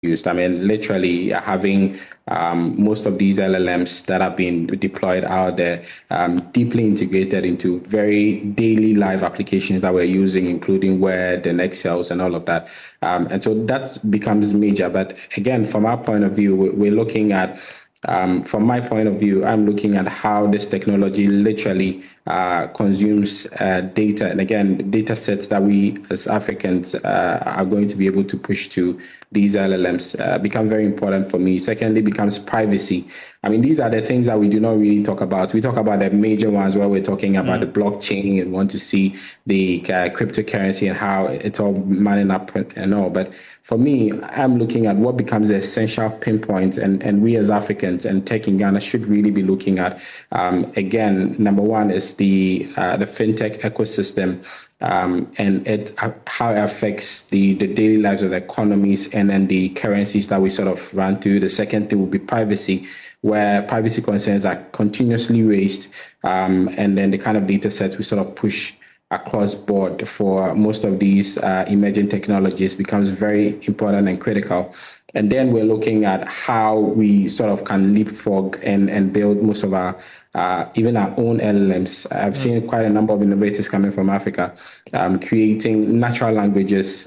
used. I mean, literally having most of these LLMs that have been deployed out there deeply integrated into very daily live applications that we're using, including Word and Excel and all of that. And so that becomes major. But again, from our point of view, we're looking at from my point of view, I'm looking at how this technology literally consumes data. And again, data sets that we as Africans are going to be able to push to these LLMs become very important for me. Secondly, becomes privacy. I mean, these are the things that we do not really talk about. We talk about the major ones where we're talking about the blockchain and want to see the cryptocurrency and how it's all manning up and all. But for me, I'm looking at what becomes the essential pinpoints, and we as Africans and tech in Ghana should really be looking at. Again, number one is the fintech ecosystem. And how it affects the daily lives of the economies and then the currencies that we sort of run through. The second thing will be privacy, where privacy concerns are continuously raised, and then the kind of data sets we sort of push across board for most of these emerging technologies becomes very important and critical. And then we're looking at how we sort of can leapfrog and build most of our even our own LLMs. I've seen quite a number of innovators coming from Africa, creating natural languages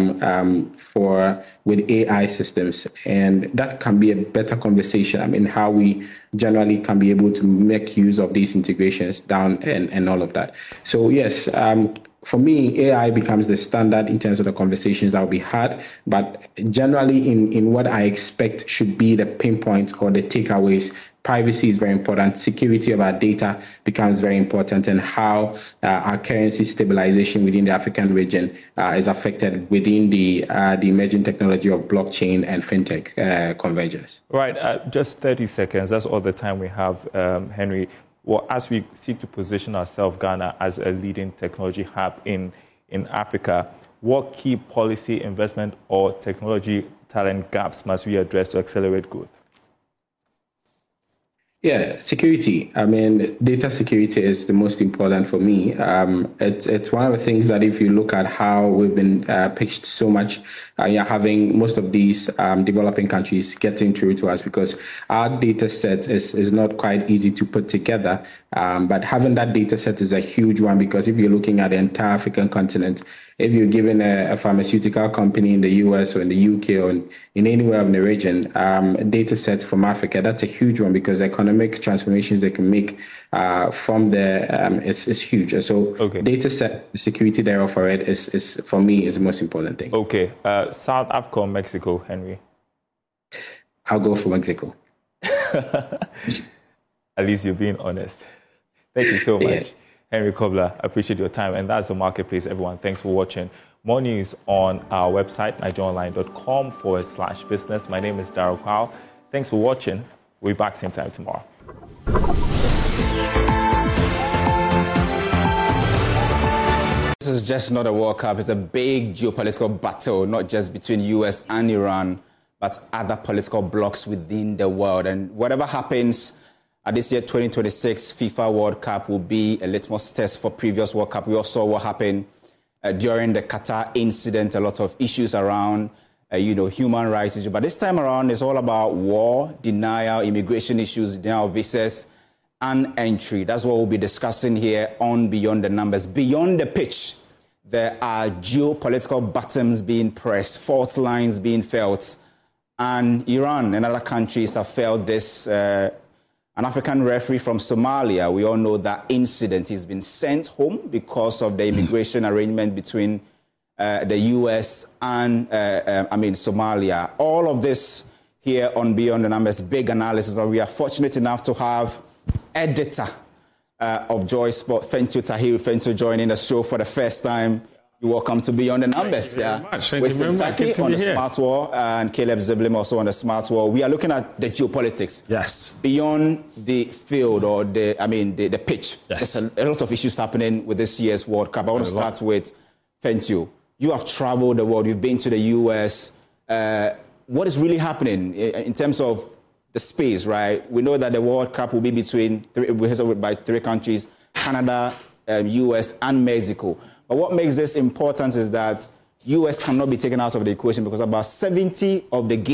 with AI systems, and that can be a better conversation. I mean, how we generally can be able to make use of these integrations down and all of that. So yes. For me, AI becomes the standard in terms of the conversations that will be had, but generally in what I expect should be the pinpoint or the takeaways. Privacy is very important. Security of our data becomes very important, and how our currency stabilization within the African region is affected within the emerging technology of blockchain and fintech convergence. Right. Just 30 seconds. That's all the time we have, Henry. Well, as we seek to position ourselves, Ghana, as a leading technology hub in Africa, what key policy, investment, or technology talent gaps must we address to accelerate growth? Yeah, security. I mean, data security is the most important for me. It's one of the things that if you look at how we've been pitched so much, you're having most of these developing countries getting through to us because our data set is not quite easy to put together. But having that data set is a huge one, because if you're looking at the entire African continent, if you're given a pharmaceutical company in the US or in the UK or in anywhere in the region, data sets from Africa, that's a huge one, because economic transformations they can make from there is huge. So data set, the security thereof for it is for me is the most important thing. Okay. South Africa or Mexico, Henry? I'll go for Mexico. At least you're being honest. Thank you so much. Yeah. Henry Kobler, appreciate your time. And that's The Marketplace, everyone. Thanks for watching. More news on our website, nigeriaonline.com/business. My name is Darryl Powell. Thanks for watching. We'll be back same time tomorrow. This is just not a World Cup. It's a big geopolitical battle, not just between US and Iran, but other political blocs within the world. And whatever happens at this year 2026 FIFA World Cup will be a litmus test for previous World Cup. We all saw what happened during the Qatar incident, a lot of issues around, human rights issues. But this time around, it's all about war, denial, immigration issues, denial of visas, and entry. That's what we'll be discussing here on Beyond the Numbers. Beyond the pitch, there are geopolitical buttons being pressed, fault lines being felt, and Iran and other countries have felt this. An African referee from Somalia, we all know that incident. He's been sent home because of the immigration arrangement between the U.S. and, Somalia. All of this here on Beyond the Numbers, big analysis. We are fortunate enough to have editor of Joy Sport, Fentu Tahir Fentu, joining the show for the first time. You're welcome to Beyond the Numbers. Thank you very much. Good to on be the here. Smart Wall, and Caleb Ziblim also on the Smart Wall. We are looking at the geopolitics. Yes. Beyond the field or the pitch. Yes. There's a lot of issues happening with this year's World Cup. I want to start with Fentu. You have traveled the world. You've been to the US. What is really happening in terms of the space, right? We know that the World Cup will be between three countries, Canada, US, and Mexico. But what makes this important is that US cannot be taken out of the equation because about 70 of the